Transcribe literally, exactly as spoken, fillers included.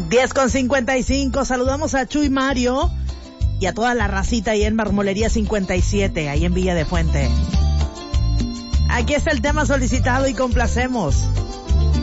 diez con cincuenta y cinco, saludamos a Chuy Mario y a toda la racita ahí en Marmolería cincuenta y siete, ahí en Villa de Fuente. Aquí está el tema solicitado y complacemos.